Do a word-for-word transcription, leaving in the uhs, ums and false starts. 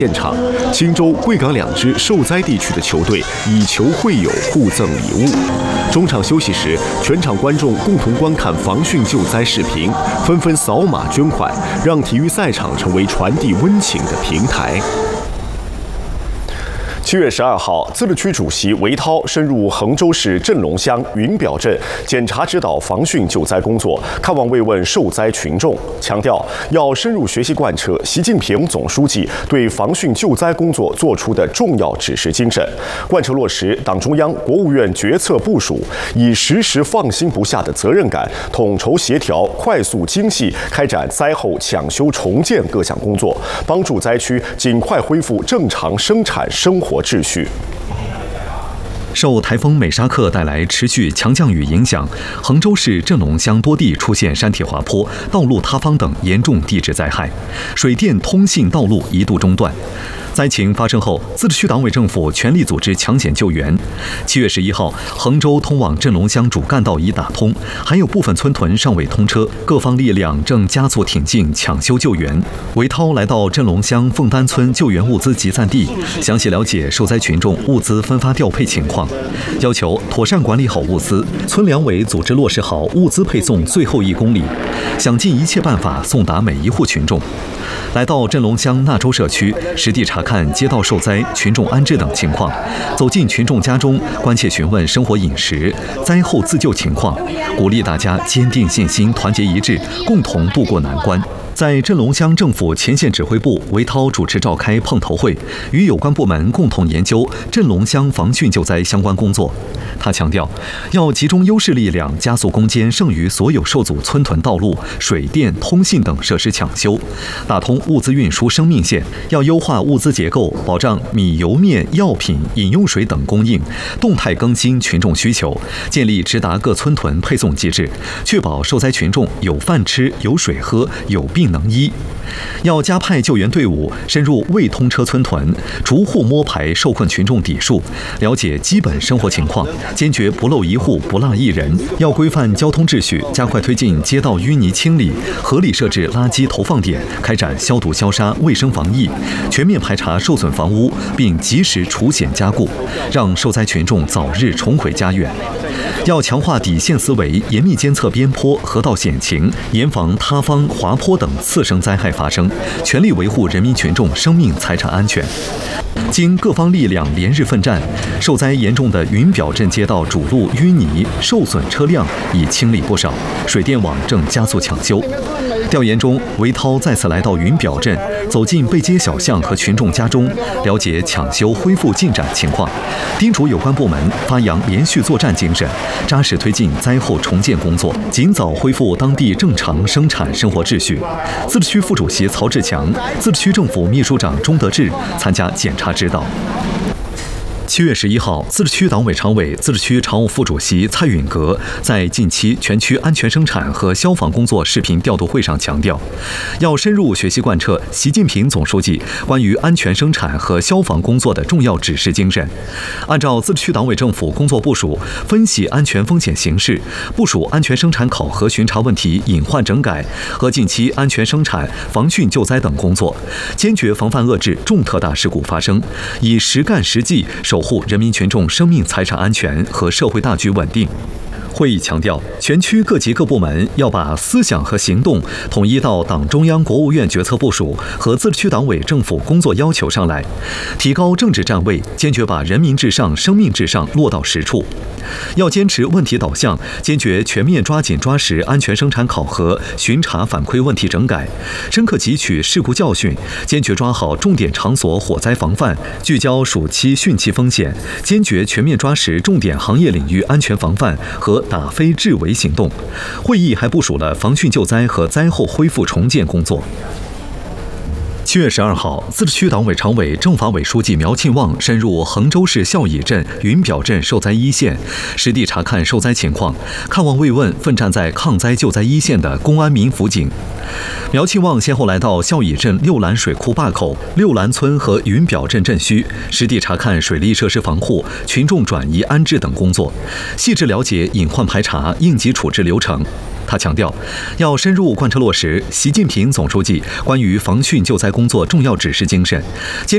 现场，青州、贵港两支受灾地区的球队以球会友，互赠礼物。中场休息时，全场观众共同观看防汛救灾视频，纷纷扫码捐款，让体育赛场成为传递温情的平台。七月十二号，自治区主席韦涛深入衡州市镇龙乡云表镇，检查指导防汛救灾工作，看望慰问受灾群众，强调要深入学习贯彻习近平总书记对防汛救灾工作作出的重要指示精神，贯彻落实党中央、国务院决策部署，以时时放心不下的责任感，统筹协调、快速精细开展灾后抢修重建各项工作，帮助灾区尽快恢复正常生产生活秩序。 受台风美沙克带来持续强降雨影响，衡州市镇龙乡多地出现山体滑坡、道路塌方等严重地质灾害，水电、通信、道路一度中断。灾情发生后，自治区党委政府全力组织抢险救援。七月十一号，衡州通往镇龙乡主干道已打通，还有部分村屯尚未通车，各方力量正加速挺进抢修救援。韦涛来到镇龙乡凤丹村救援物资集散地，详细了解受灾群众物资分发调配情况，要求妥善管理好物资，村两委组织落实好物资配送最后一公里，想尽一切办法送达每一户群众。来到镇龙乡纳州社区，实地查看街道受灾、群众安置等情况，走进群众家中，关切询问生活饮食、灾后自救情况，鼓励大家坚定信心、团结一致，共同渡过难关。在镇龙乡政府前线指挥部，韦涛主持召开碰头会，与有关部门共同研究镇龙乡防汛救灾相关工作。他强调，要集中优势力量，加速攻坚剩余所有受阻村屯道路、水电、通信等设施抢修，打通物资运输生命线。要优化物资结构，保障米油面、药品、饮用水等供应，动态更新群众需求，建立直达各村屯配送机制，确保受灾群众有饭吃、有水喝、有病能医。要加派救援队伍深入未通车村屯，逐户摸排受困群众底数，了解基本生活情况，坚决不漏一户、不落一人。要规范交通秩序，加快推进街道淤泥清理，合理设置垃圾投放点，开展消毒消杀、卫生防疫，全面排查受损房屋，并及时除险加固，让受灾群众早日重回家园。要强化底线思维，严密监测边坡、河道险情，严防塌方、滑坡等次生灾害发生，全力维护人民群众生命财产安全。经各方力量连日奋战，受灾严重的云表镇街道主路淤泥受损车辆已清理不少，水电网正加速抢修。调研中，韦涛再次来到云表镇，走进背街小巷和群众家中，了解抢修恢复进展情况，叮嘱有关部门发扬连续作战精神，扎实推进灾后重建工作，尽早恢复当地正常生产生活秩序。自治区副主席曹志强、自治区政府秘书长钟德志参加检查指导。七月十一号，自治区党委常委、自治区常务副主席蔡允格在近期全区安全生产和消防工作视频调度会上强调，要深入学习贯彻习近平总书记关于安全生产和消防工作的重要指示精神，按照自治区党委政府工作部署，分析安全风险形势，部署安全生产考核巡查问题隐患整改和近期安全生产、防汛救灾等工作，坚决防范遏制重特大事故发生，以实干实际守护人民群众生命财产安全和社会大局稳定。会议强调，全区各级各部门要把思想和行动统一到党中央、国务院决策部署和自治区党委政府工作要求上来，提高政治站位，坚决把人民至上、生命至上落到实处。要坚持问题导向，坚决全面抓紧抓实安全生产考核、巡查反馈问题整改，深刻汲取事故教训，坚决抓好重点场所火灾防范，聚焦暑期汛期风险，坚决全面抓实重点行业领域安全防范和打非治伪行动。会议还部署了防汛救灾和灾后恢复重建工作。七月十二号，自治区党委常委、政法委书记苗庆旺深入衡州市孝乙镇、云表镇受灾一线，实地查看受灾情况，看望慰问奋战在抗灾救灾一线的公安民辅警。苗庆旺先后来到孝乙镇六兰水库坝口、六兰村和云表镇镇区，实地查看水利设施防护、群众转移安置等工作，细致了解隐患排查、应急处置流程。他强调，要深入贯彻落实习近平总书记关于防汛救灾工作重要指示精神，坚